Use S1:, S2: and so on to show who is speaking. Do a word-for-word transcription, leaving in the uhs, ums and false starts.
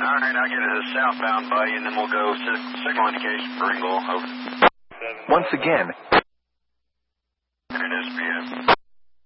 S1: All right, I'll get it as southbound by you, and then we'll go si- signal indication for Ringgold. Over.
S2: Once again,
S1: It is S P F.